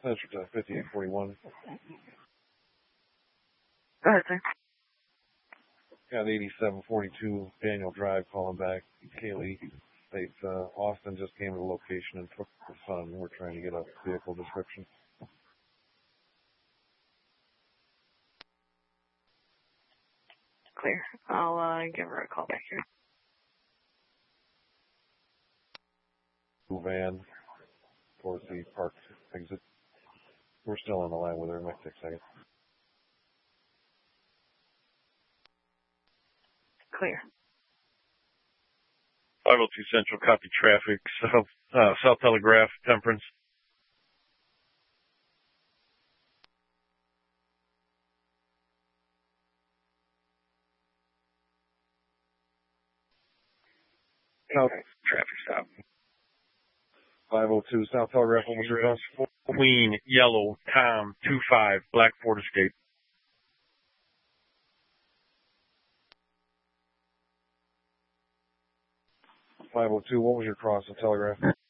Central to 5841. Go ahead, sir. Got 8742 Daniel Drive calling back. Kaylee states Austin just came to the location and took the son. We're trying to get a vehicle description. Clear. I'll give her a call back here. Van towards the park exit. We're still on the line with her. It might take a second. Clear. 502 Central, copy traffic. South Telegraph, Temperance. South Traffic stop. 502 South Telegraph, what was your bus? Queen, Yellow, Tom, 25, Black Ford Escape. 502, what was your cross of Telegraph?